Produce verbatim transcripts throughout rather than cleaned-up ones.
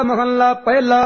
महला पहला।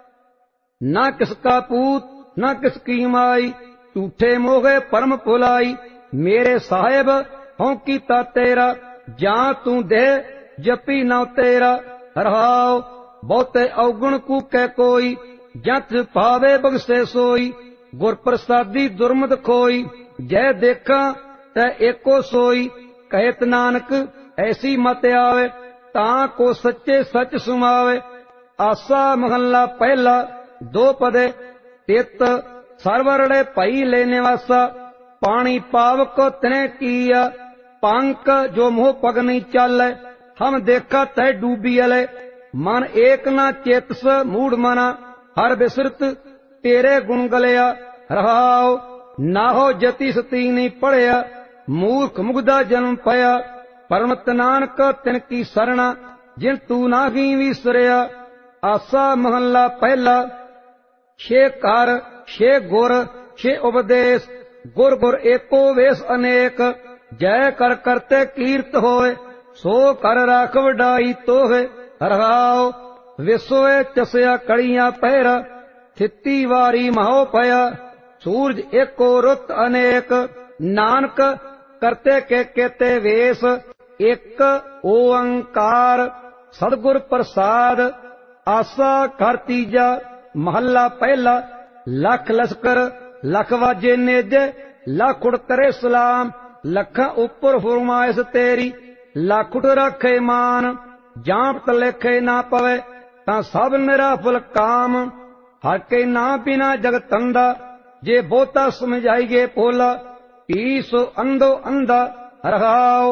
ना किसका पूत ना किसकी माई, झूठे मोहे परम भुलाई। मेरे साहेब हों कीता तेरा, जां तू दे जपी ना तेरा। रहाओ बहुते अवगुण कूकै कोई, जंच पावे बगसे सोई। गुर प्रसादी दुर्मत खोई, जय देखा तै एको सोई। कहत नानक ऐसी मत आवे, तां को सच्चे सच सुमावे। आसा महला पहला दो पदे। तित सरवरड़े पई ले निवासा, पानी पावक तने किया। पंक जो मोह पग नहीं चाले, हम देखा तै डूबी अले। मन एक ना चेतस मूढ़ मना, हर बिसरत तेरे गुण गलिया। रहाओ नाहो जति सती नहीं पढ़िया, मूर्ख मुग्धा जन्म पया। परमत नानक तिनकी सरना, जिन तू नागी विसरिया। आसा महला पहला। छे कर छे गुर छे उपदेश, गुर गुर एको वेश अनेक। जय कर करते कीर्त होए, सो कर राख वडाई तोहे। रहाओ विसोए चसया कड़ियां पैर, थिती वारी महो पया। सूरज एको रुत अनेक, नानक करते के केते वेश। एक ओंकार सदगुर प्रसाद। आसा कर तीजा महला पहला। लख लश्कर लख वाजे नेजे, लख उड़ करे सलाम। लखा उपर फरमाइश तेरी, लख उठ रखे मान। जांपत लेखे ना पवे, तां सब निराफल काम। हर के ना बिना जगतंदा, जे बहुता समझाइए भोला। ईसो अंधो अंधा। रहाओ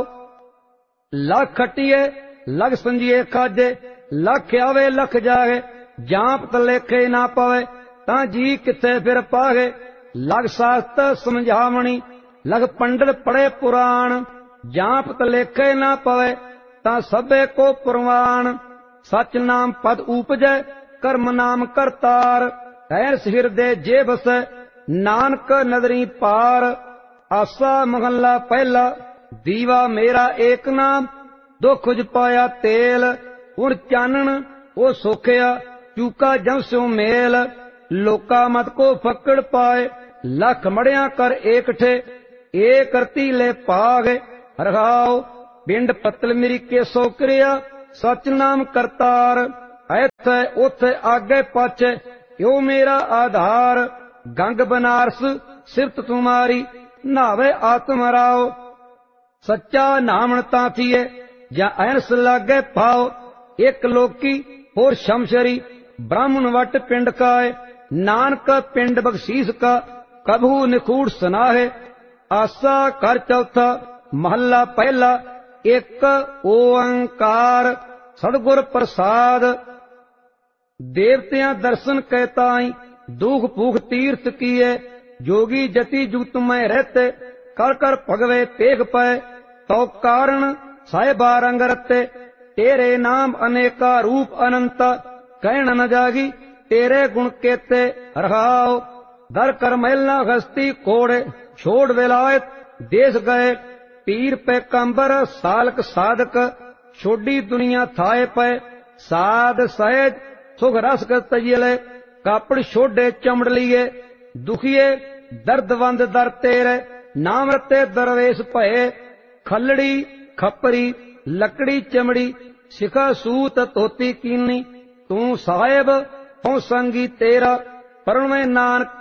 लख खटिए लग संजिए खाजे, लख आवे लख जाए। जांपत लेखे ना पवे, तां जी किथे फिर पागे। लग शास्त्र समझावणी, लग पंडित पढ़े पुराण। जांपत लेखे ना पवे, तां सबे को प्रवाण। सच नाम पद उपजै, कर्म नाम करतार। ऐस हृदय जे बसै, नानक नदरी पार। आसा महला पहला। दीवा मेरा एक नाम, दुख जुज पाया तेल। उण चानन ओ सोखिया, चूका जम स्यो मेल। लोका मत को फकड़ पाए, लख मड़िया कर एक ठे। एक करती ले पागे। रहाओ पिंड पतल मेरी के सो क्रिया, सच नाम करतार। ऐथे उथे आगे पाछे, यो मेरा आधार। गंग बनारस सिफत तुम्हारी, नावे आत्म राव। सच्चा नामन तां थिए, जा ऐनस लागे पाओ। एक लोकी होर शमशरी, ब्राह्मण वट पिंड काए। नानक पिंड बख्शीस का, कभू निखूड़ सनाहे। आसा कर चौथा महला पहला। एक ओंकार सदगुर प्रसाद। देवतियां दर्शन कहताई, दुख भूख तीर्थ किए। जोगी जति जुगत में रहते, कर कर भगवे तेग पाए। तो कारण साहेबा रंग रते, तेरे नाम अनेका रूप अनंता। कहण न जागी तेरे गुण केते। रहाओ दर कर मैलना हस्ती कोड़े, छोड़ विलायत देश गए। पीर पे कंबर सालक साधक, छोड़ी दुनिया थाए पे। साध सहज सुख रस तजिले, कापड़ छोड़े चमड़ लिए। दुखिए दर्दवंद दर तेरे, नाम रते दरवेश भये। खलड़ी खपरी लकड़ी चमड़ी, शिखा सूत धोती कीनी। तू साहेब हो संगी तेरा, परण में नानक